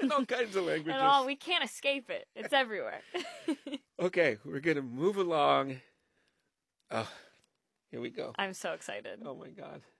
all kinds of languages. And all, we can't escape it. It's everywhere. Okay, we're going to move along. Oh, here we go. I'm so excited. Oh, my God.